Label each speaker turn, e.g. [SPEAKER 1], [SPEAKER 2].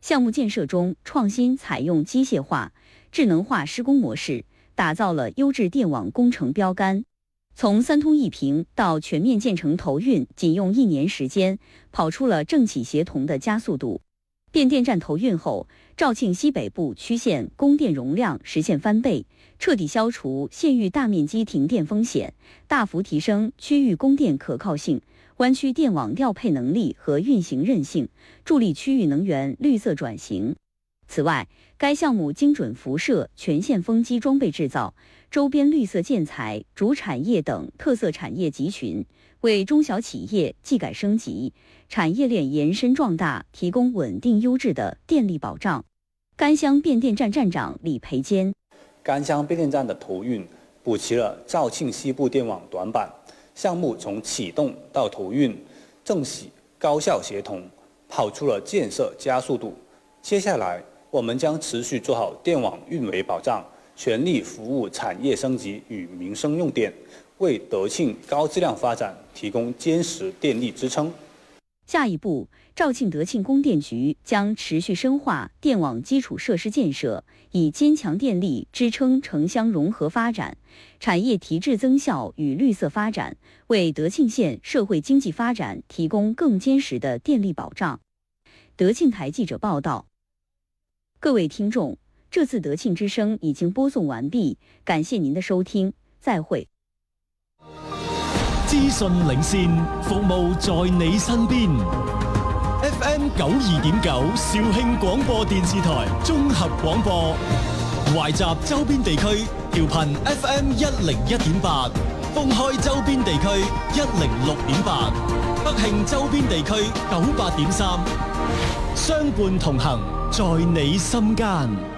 [SPEAKER 1] 项目建设中创新采用机械化、智能化施工模式，打造了优质电网工程标杆。从三通一平到全面建成投运，仅用1年时间，跑出了政企协同的加速度。变电站投运后，肇庆西北部区县供电容量实现翻倍，彻底消除县域大面积停电风险，大幅提升区域供电可靠性，湾区电网调配能力和运行韧性，助力区域能源绿色转型。此外，该项目精准辐射全线风机装备制造、周边绿色建材、主产业等特色产业集群，为中小企业技改升级、产业链延伸壮大提供稳定优质的电力保障。甘乡变电站站长李培坚：
[SPEAKER 2] 甘乡变电站的投运补齐了肇庆西部电网短板，项目从启动到投运，政企高效协同，跑出了建设加速度。接下来，我们将持续做好电网运维保障，全力服务产业升级与民生用电，为德庆高质量发展提供坚实电力支撑。
[SPEAKER 1] 下一步，肇庆德庆供电局将持续深化电网基础设施建设，以坚强电力支撑城乡融合发展、产业提质增效与绿色发展，为德庆县社会经济发展提供更坚实的电力保障。德庆台记者报道。各位听众，这次德庆之声已经播送完毕，感謝您的收聽，再會。
[SPEAKER 3] 資訊領先，服務在你身邊。FM 92.9肇慶廣播電視台綜合廣播，懷集周邊地區調頻 FM 101.8，封開周邊地區106.8，北慶周邊地區98.3，相伴同行，在你心間。